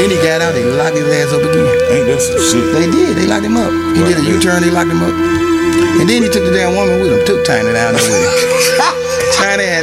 Then he got out, they locked his ass up again. Ain't that some shit? They did, they locked him up. He did a U-turn, they locked him up. And then he took the damn woman with him, took Tiny down there with him. Tiny and